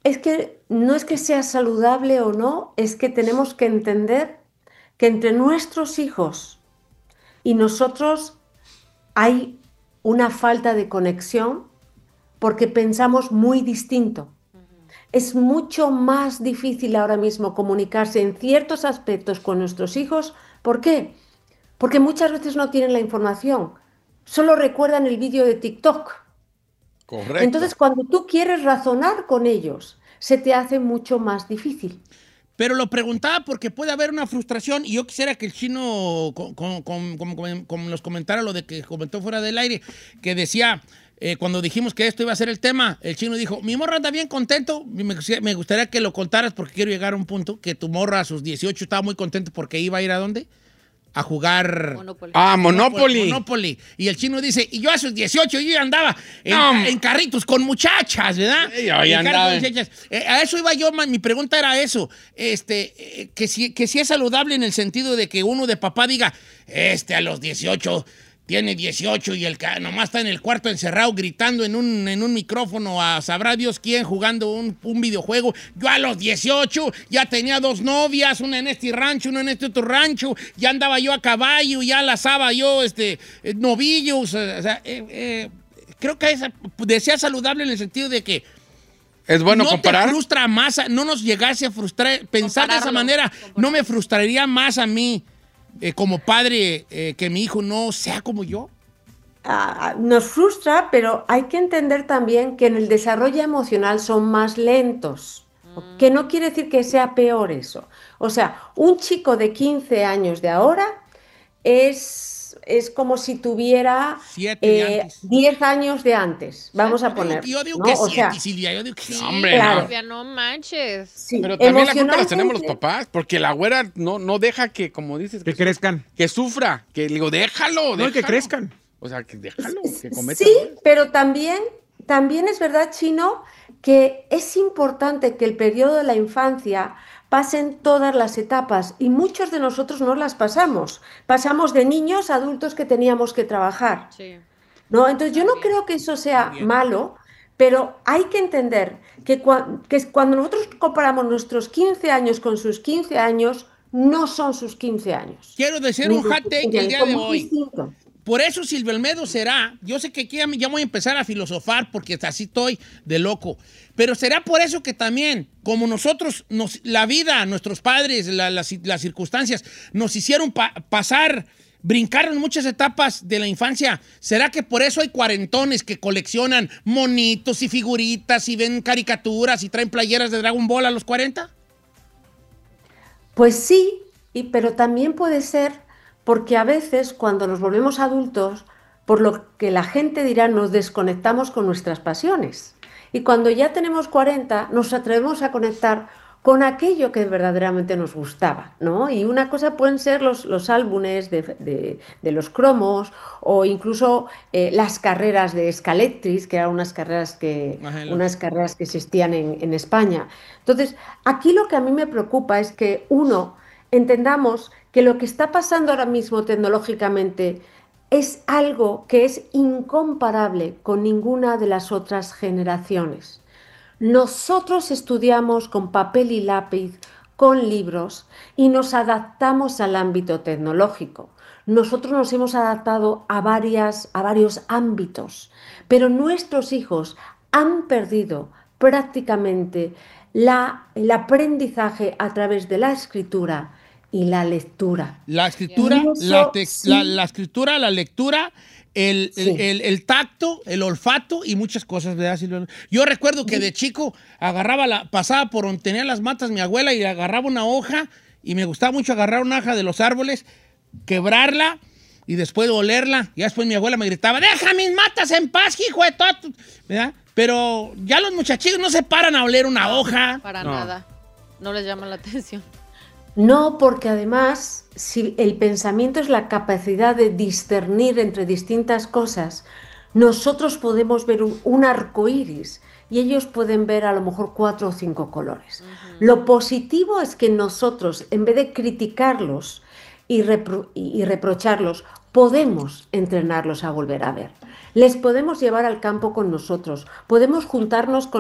Es que no es que sea saludable o no, es que tenemos que entender que entre nuestros hijos y nosotros hay una falta de conexión porque pensamos muy distinto. Es mucho más difícil ahora mismo comunicarse en ciertos aspectos con nuestros hijos. ¿Por qué? Porque muchas veces no tienen la información, solo recuerdan el vídeo de TikTok. Correcto. Entonces, cuando tú quieres razonar con ellos, se te hace mucho más difícil. Pero lo preguntaba porque puede haber una frustración y yo quisiera que el chino los comentara lo de que comentó fuera del aire, que decía, cuando dijimos que esto iba a ser el tema, el chino dijo, mi morra anda bien contento, me gustaría que lo contaras porque quiero llegar a un punto, que tu morra a sus 18 estaba muy contento porque iba a ir ¿a dónde? A jugar Monopoly. Ah, Monopoly. Monopoly. Y el chino dice, y yo a sus 18 yo ya andaba No. en carritos con muchachas, ¿verdad? Sí, yo ya En carros andaba. con muchachas. A eso iba yo, mi pregunta era eso, que si es saludable en el sentido de que uno de papá diga, a los 18 tiene 18 y nomás está en el cuarto encerrado gritando en un micrófono a sabrá Dios quién jugando un videojuego. Yo a los 18 ya tenía 2 novias, una en este rancho, una en este otro rancho, ya andaba yo a caballo, ya lazaba yo novillos. O sea, creo que decía saludable en el sentido de que Es bueno no comparar. te frustra más, no nos llegase a frustrar, pensar de esa Compararlo. manera, no me frustraría más a mí como padre que mi hijo no sea como yo. Nos frustra, pero hay que entender también que en el desarrollo emocional son más lentos, que no quiere decir que sea peor eso. O sea, un chico de 15 años de ahora es como si tuviera 7 de antes. 10 años de antes, vamos a poner, Yo digo que ¿no? O 7, sea, Silvia, yo digo que Sí, sí. Hombre, claro, Silvia, no manches. sí, Pero también la culpa la tenemos los emocionalmente. papás, porque la güera no deja que, como dices, Que crezcan. que sufra, que le digo, déjalo, No, y que déjalo. crezcan. O sea, que déjalo, que cometa Sí, errores. pero también es verdad, Chino, que es importante que el periodo de la infancia pasen todas las etapas y muchos de nosotros no las pasamos. Pasamos de niños a adultos que teníamos que trabajar, Sí, ¿no? Entonces yo no también. creo que eso Muy sea bien. malo, pero hay que entender que cuando nosotros comparamos nuestros 15 años con sus 15 años, no son sus 15 años. Quiero decir Ni un sus hot take 15 el años, día son de muy hoy. distintos. Por eso Silvio Almedo será, yo sé que aquí ya voy a empezar a filosofar porque así estoy de loco, pero será por eso que también, como nosotros, la vida, nuestros padres, las circunstancias, nos hicieron pasar, brincaron muchas etapas de la infancia, ¿será que por eso hay cuarentones que coleccionan monitos y figuritas y ven caricaturas y traen playeras de Dragon Ball a los 40? Pues sí, pero también puede ser porque a veces cuando nos volvemos adultos, por lo que la gente dirá, nos desconectamos con nuestras pasiones. Y cuando ya tenemos 40, nos atrevemos a conectar con aquello que verdaderamente nos gustaba, ¿no? Y una cosa pueden ser los álbumes de los cromos o incluso las carreras de Scalextric, que eran Ajá, unas carreras que existían en España. Entonces, aquí lo que a mí me preocupa es que uno entendamos que lo que está pasando ahora mismo tecnológicamente es algo que es incomparable con ninguna de las otras generaciones. Nosotros estudiamos con papel y lápiz, con libros y nos adaptamos al ámbito tecnológico. Nosotros nos hemos adaptado a varios ámbitos, pero nuestros hijos han perdido prácticamente el aprendizaje a través de la escritura y la lectura. La Y escritura, eso sí, la escritura, la lectura, sí. el tacto, el olfato y muchas cosas, ¿verdad, Silvia? Yo recuerdo que de chico pasaba por donde tenía las matas mi abuela y agarraba una hoja y me gustaba mucho agarrar una hoja de los árboles, quebrarla y después olerla. Y después mi abuela me gritaba, deja mis matas en paz, hijo de todo, ¿verdad? Pero ya los muchachos no se paran a oler una hoja. Para No. nada. No les llama la atención. No, porque además, si el pensamiento es la capacidad de discernir entre distintas cosas, nosotros podemos ver un arco iris y ellos pueden ver a lo mejor 4 o 5 colores. Lo positivo es que nosotros, en vez de criticarlos y reprocharlos, podemos entrenarlos a volver a ver. Les podemos llevar al campo con nosotros, podemos juntarnos con